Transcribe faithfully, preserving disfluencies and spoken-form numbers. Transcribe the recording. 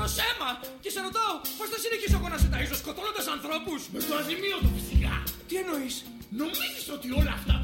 ψωμοσέμα. Και σε ρωτάω, πώς θα συνεχίσω εγώ να σε ταΐζω σκοτώνοντας ανθρώπους? Με το αζημίωτο φυσικά. Τι εννοείς? Νομίζεις ότι όλα αυτά